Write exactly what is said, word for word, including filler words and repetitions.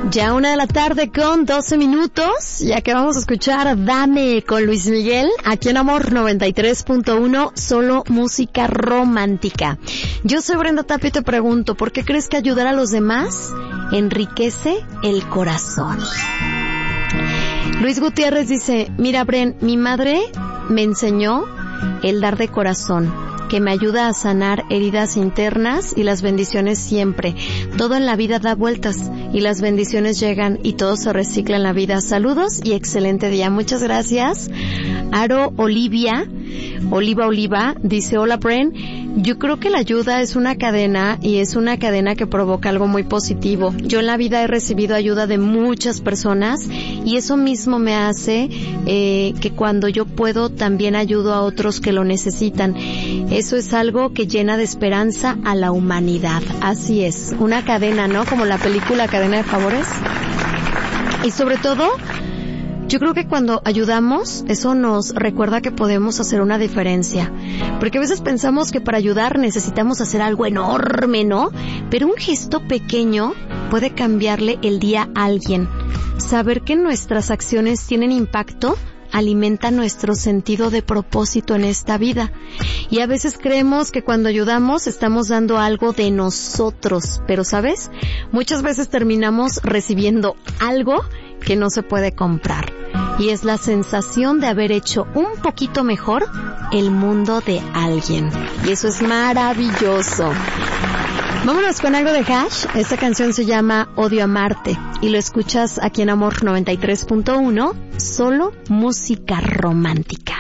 Ya una de la tarde con doce minutos, ya que vamos a escuchar Dame con Luis Miguel, aquí en Amor noventa y tres punto uno, solo música romántica. Yo soy Brenda Tapia y te pregunto, ¿por qué crees que ayudar a los demás enriquece el corazón? Luis Gutiérrez dice, mira Bren, mi madre me enseñó el dar de corazón, que me ayuda a sanar heridas internas y las bendiciones siempre. Todo en la vida da vueltas y las bendiciones llegan y todo se recicla en la vida. Saludos y excelente día. Muchas gracias. Aro Olivia, Oliva Oliva, dice, hola Bren, yo creo que la ayuda es una cadena y es una cadena que provoca algo muy positivo. Yo en la vida he recibido ayuda de muchas personas y eso mismo me hace eh, que cuando yo puedo también ayudo a otros que lo necesitan. Eso es algo que llena de esperanza a la humanidad. Así es, una cadena, ¿no? Como la película Cadena de Favores. Y sobre todo, yo creo que cuando ayudamos, eso nos recuerda que podemos hacer una diferencia. Porque a veces pensamos que para ayudar necesitamos hacer algo enorme, ¿no? Pero un gesto pequeño puede cambiarle el día a alguien. Saber que nuestras acciones tienen impacto alimenta nuestro sentido de propósito en esta vida. Y a veces creemos que cuando ayudamos estamos dando algo de nosotros, pero ¿sabes? Muchas veces terminamos recibiendo algo que no se puede comprar. Y es la sensación de haber hecho un poquito mejor el mundo de alguien. Y eso es maravilloso. Vámonos con algo de Hash. Esta canción se llama Odio Amarte y lo escuchas aquí en Amor noventa y tres punto uno, solo música romántica.